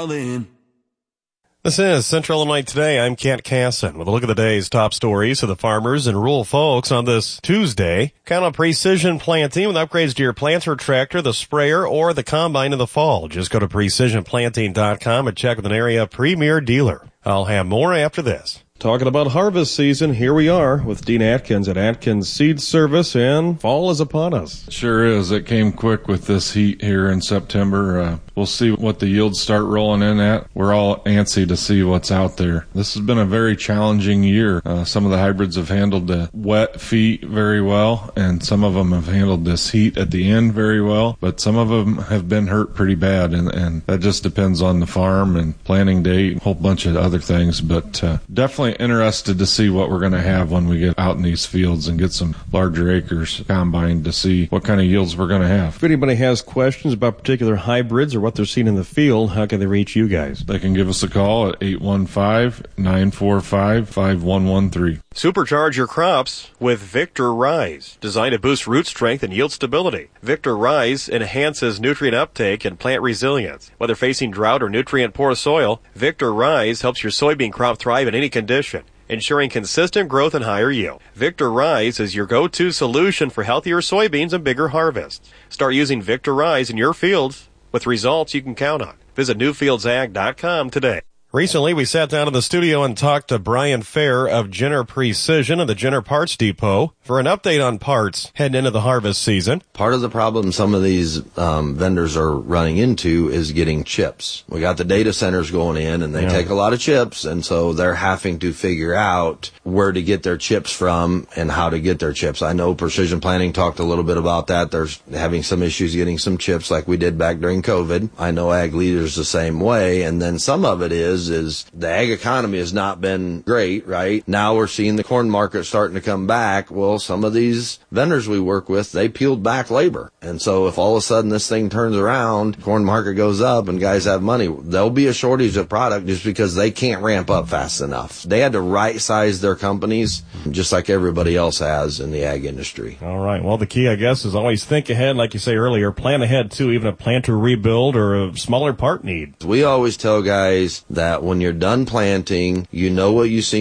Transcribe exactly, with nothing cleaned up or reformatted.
all in. This is Central Illinois Today. I'm Kent Casson with a look at the day's top stories of the farmers and rural folks on this Tuesday. Count on precision planting with upgrades to your planter tractor, the sprayer, or the combine in the fall. Just go to precision planting dot com and check with an area premier dealer. I'll have more after this. Talking about harvest season, here we are with Dean Atkins at Atkins Seed Service, and fall is upon us. Sure is. It came quick with this heat here in September. Uh, we'll see what the yields start rolling in at. We're all antsy to see what's out there. This has been a very challenging year. Uh, some of the hybrids have handled the wet feet very well, and some of them have handled this heat at the end very well, but some of them have been hurt pretty bad, and, and that just depends on the farm and planting date, a whole bunch of other things, but uh, definitely interested to see what we're going to have when we get out in these fields and get some larger acres combined to see what kind of yields we're going to have. If anybody has questions about particular hybrids or what they're seeing in the field, how can they reach you guys? They can give us a call at eight one five, nine four five, five one one three. Supercharge your crops with Victor Rise, designed to boost root strength and yield stability. Victor Rise enhances nutrient uptake and plant resilience. Whether facing drought or nutrient-poor soil, Victor Rise helps your soybean crop thrive in any condition, ensuring consistent growth and higher yield. Victor Rise is your go-to solution for healthier soybeans and bigger harvests. Start using Victor Rise in your fields with results you can count on. Visit new fields ag dot com today. Recently, we sat down in the studio and talked to Brian Fair of Jenner Precision and the Jenner Parts Depot for an update on parts heading into the harvest season. Part of the problem some of these um, vendors are running into is getting chips. We got the data centers going in, and they yeah. take a lot of chips, and so they're having to figure out where to get their chips from and how to get their chips. I know Precision Planting talked a little bit about that. They're having some issues getting some chips like we did back during COVID. I know Ag Leaders the same way, and then some of it is is the ag economy has not been great, right? Now we're seeing the corn market starting to come back. Well, some of these vendors we work with, they peeled back labor. And so if all of a sudden this thing turns around, corn market goes up and guys have money, there'll be a shortage of product just because they can't ramp up fast enough. They had to right size their companies just like everybody else has in the ag industry. All right. Well, the key, I guess, is always think ahead, like you say earlier, plan ahead too, even a planter rebuild or a smaller part need. We always tell guys that when you're done planting, you know what you see